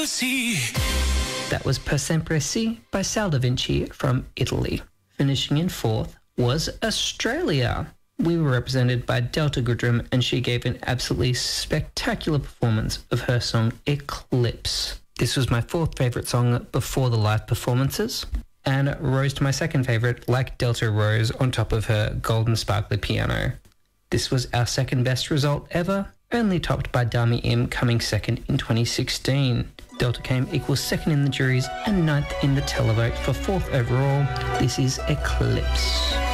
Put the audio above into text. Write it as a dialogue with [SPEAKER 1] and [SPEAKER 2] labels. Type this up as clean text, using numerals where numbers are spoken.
[SPEAKER 1] Si.
[SPEAKER 2] That was Per Sempre Si by Sal Da Vinci from Italy. Finishing in fourth was Australia. We were represented by Delta Goodrem, and she gave an absolutely spectacular performance of her song Eclipse. This was my fourth favourite song before the live performances, and rose to my second favourite, like Delta rose on top of her golden sparkly piano. This was our second best result ever, only topped by Dami Im coming second in 2016. Delta came equal second in the juries and ninth in the televote for fourth overall. This is Eclipse.